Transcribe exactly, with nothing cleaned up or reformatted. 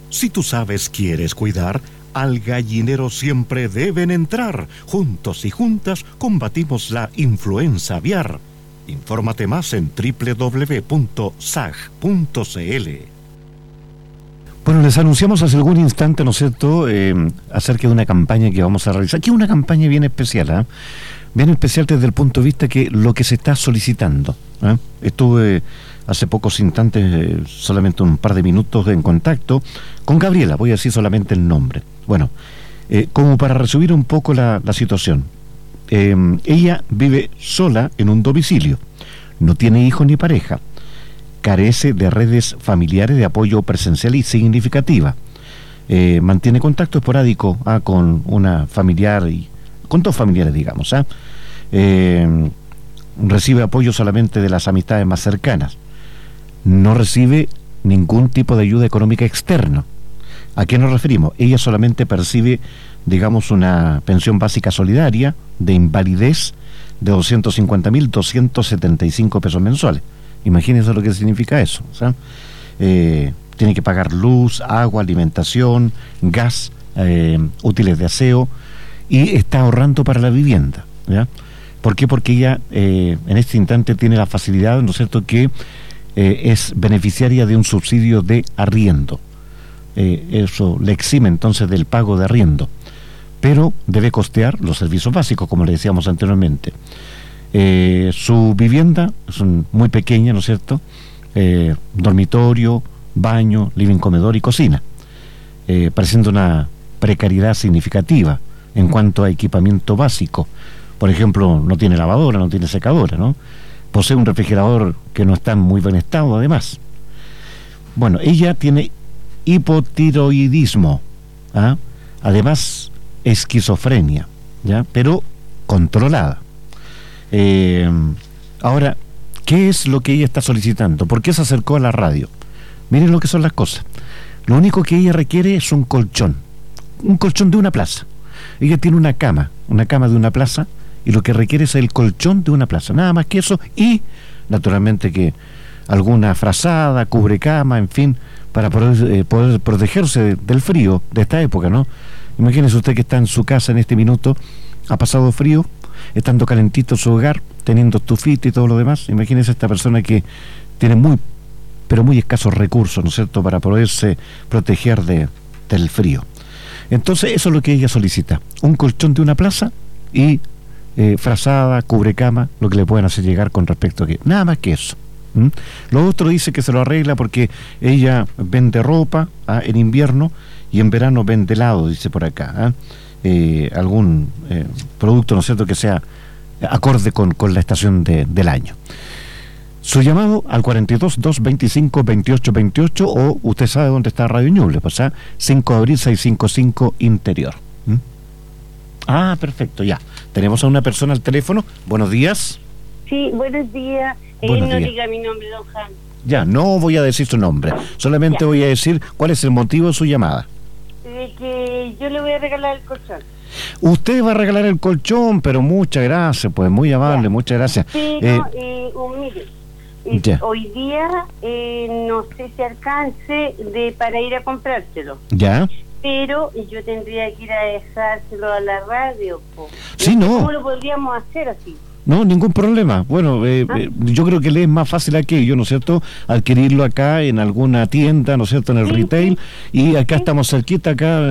Si tú sabes, quieres cuidar, al gallinero siempre deben entrar. Juntos y juntas combatimos la influenza aviar. Infórmate más en doble u doble u doble u punto s a g punto c l. Bueno, les anunciamos hace algún instante, ¿no es cierto?, eh, acerca de una campaña que vamos a realizar. Aquí una campaña bien especial, ¿eh? Bien especial desde el punto de vista que lo que se está solicitando. ¿eh? Estuve hace pocos instantes, eh, solamente un par de minutos en contacto con Gabriela, voy a decir solamente el nombre. Bueno, eh, como para resumir un poco la, la situación. Eh, ella vive sola en un domicilio, no tiene hijos ni pareja, carece de redes familiares de apoyo presencial y significativa, eh, mantiene contacto esporádico ah, con una familiar y con dos familiares, digamos, ¿ah? eh, recibe apoyo solamente de las amistades más cercanas, no recibe ningún tipo de ayuda económica externa. ¿A qué nos referimos? Ella solamente percibe, digamos, una pensión básica solidaria de invalidez de doscientos cincuenta mil doscientos setenta y cinco pesos mensuales. Imagínense lo que significa eso. ¿sí? Eh, tiene que pagar luz, agua, alimentación, gas, eh, útiles de aseo, y está ahorrando para la vivienda. ¿ya? ¿Por qué? Porque ella eh, en este instante tiene la facilidad, ¿no es cierto?, que eh, es beneficiaria de un subsidio de arriendo. Eh, eso le exime entonces del pago de arriendo, pero debe costear los servicios básicos, como le decíamos anteriormente. Eh, su vivienda es un, muy pequeña, ¿no es cierto? Eh, dormitorio, baño, living, comedor y cocina, eh, presenta una precariedad significativa en cuanto a equipamiento básico. Por ejemplo, no tiene lavadora, no tiene secadora, ¿no? Posee un refrigerador que no está en muy buen estado, además. Bueno, ella tiene hipotiroidismo, ¿ah? Además esquizofrenia, ¿ya? Pero controlada. Eh, ahora, ¿qué es lo que ella está solicitando? ¿Por qué se acercó a la radio? Miren lo que son las cosas. Lo único que ella requiere es un colchón, un colchón de una plaza. Ella tiene una cama, una cama de una plaza, y lo que requiere es el colchón de una plaza, nada más que eso, y naturalmente que alguna frazada, cubrecama, en fin, para poder, eh, poder protegerse del frío de esta época, ¿no? Imagínese usted que está en su casa en este minuto, ha pasado frío, estando calentito su hogar, teniendo estufita y todo lo demás. Imagínese esta persona que tiene muy, pero muy escasos recursos, ¿no es cierto?, para poderse proteger de, del frío. Entonces eso es lo que ella solicita, un colchón de una plaza y eh, frazada, cubrecama, lo que le pueden hacer llegar con respecto a que, nada más que eso. ¿Mm? Lo otro dice que se lo arregla porque ella vende ropa ¿ah? en invierno, y en verano vende helado, dice por acá, ¿ah? eh, algún eh, producto, ¿no es cierto?, que sea acorde con, con la estación de, del año. Su llamado al cuarenta y dos, doscientos veinticinco, veintiocho veintiocho, o usted sabe dónde está Radio Ñuble, pues, ¿ah? cinco de abril seiscientos cincuenta y cinco Interior. ¿Mm? Ah, perfecto, ya. Tenemos a una persona al teléfono. Buenos días. Sí, buenos días. Buenos eh, no días. diga mi nombre, don Juan. Ya, no voy a decir su nombre. Solamente Ya. voy a decir cuál es el motivo de su llamada. De que yo le voy a regalar el colchón. Usted va a regalar el colchón, pero muchas gracias, pues muy amable, Ya. muchas gracias. Pero, Eh, eh, un, mire, eh, Ya. hoy día eh, no sé si alcance de para ir a comprárselo. ¿Ya? Pero yo tendría que ir a dejárselo a la radio. Po. Sí, no. ¿Cómo lo podríamos hacer así? No, ningún problema. Bueno, eh, ¿Ah? eh, yo creo que le es más fácil aquello, ¿no es cierto?, adquirirlo acá en alguna tienda, ¿no es cierto?, en el Sí, retail, y acá Sí. estamos cerquita, acá